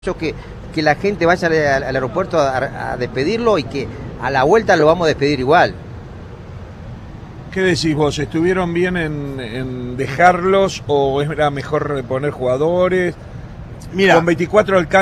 que la gente vaya al aeropuerto a despedirlo y que a la vuelta lo vamos a despedir igual. ¿Qué decís vos? ¿Estuvieron bien en dejarlos o era mejor poner jugadores? Mira, con 24 alcanza